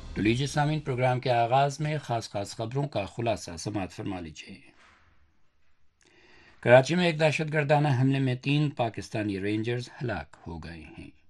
तो लीजिए सामीन, प्रोग्राम के आगाज़ में ख़ास खबरों का खुलासा समाअत फरमा लीजिए। कराची में एक दहशतगर्दाना हमले में 3 पाकिस्तानी रेंजर्स हलाक हो गए हैं।